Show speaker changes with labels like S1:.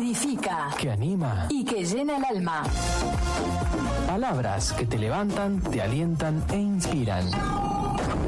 S1: edifica,
S2: que anima
S1: y que llena el alma.
S2: Palabras que te levantan, te alientan e inspiran.